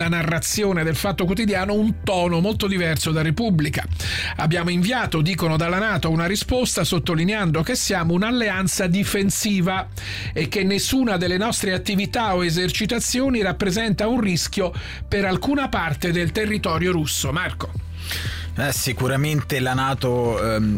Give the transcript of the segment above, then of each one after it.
nella narrazione del Fatto Quotidiano un tono molto diverso da Repubblica. Abbiamo inviato, dicono dalla NATO, una risposta sottolineando che siamo un'alleanza difensiva e che nessuna delle nostre attività o esercitazioni rappresenta un rischio per alcuna parte del territorio russo. Marco. Sicuramente la NATO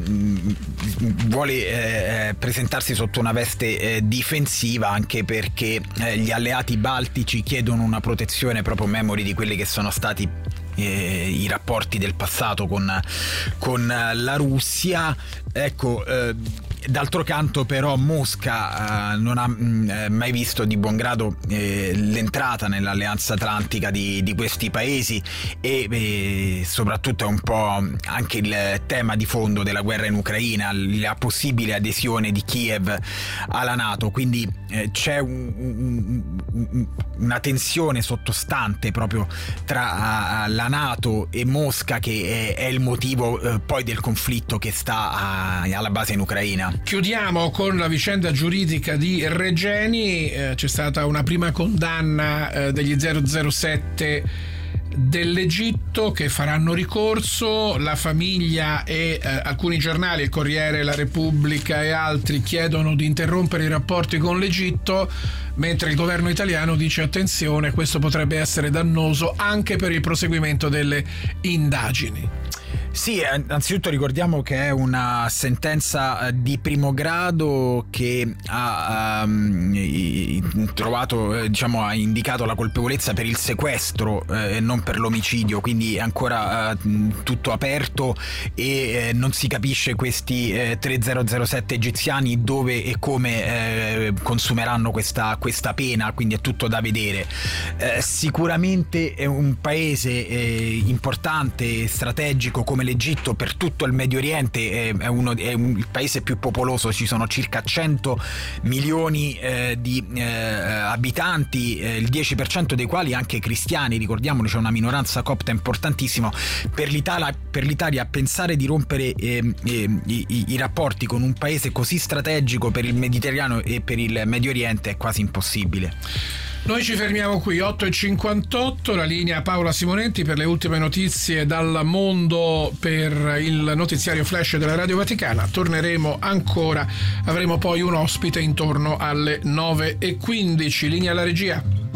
vuole presentarsi sotto una veste difensiva, anche perché gli alleati baltici chiedono una protezione proprio memori di quelli che sono stati i rapporti del passato con la Russia. Ecco, d'altro canto però Mosca non ha mai visto di buon grado l'entrata nell'alleanza atlantica di questi paesi e soprattutto è un po' anche il tema di fondo della guerra in Ucraina, la possibile adesione di Kiev alla NATO, quindi c'è una tensione sottostante proprio tra la NATO e Mosca, che è il motivo poi del conflitto che sta alla base in Ucraina. Chiudiamo con la vicenda giuridica di Regeni. C'è stata una prima condanna degli 007 dell'Egitto che faranno ricorso. La famiglia e alcuni giornali, il Corriere, la Repubblica e altri, chiedono di interrompere i rapporti con l'Egitto, mentre il governo italiano dice attenzione, questo potrebbe essere dannoso anche per il proseguimento delle indagini. Sì, anzitutto ricordiamo che è una sentenza di primo grado che ha trovato, ha indicato la colpevolezza per il sequestro e non per l'omicidio, quindi è ancora tutto aperto e non si capisce questi 3007 egiziani dove e come consumeranno questa pena, quindi è tutto da vedere. Sicuramente è un paese importante, strategico come l'Egitto per tutto il Medio Oriente, è il paese più popoloso, ci sono circa 100 milioni di abitanti, il 10% dei quali anche cristiani, ricordiamolo, c'è una minoranza copta importantissima. Per l'Italia pensare di rompere i rapporti con un paese così strategico per il Mediterraneo e per il Medio Oriente è quasi impossibile. Noi ci fermiamo qui, 8:58, la linea Paola Simonetti per le ultime notizie dal mondo per il notiziario flash della Radio Vaticana. Torneremo ancora, avremo poi un ospite intorno alle 9:15. Linea alla regia.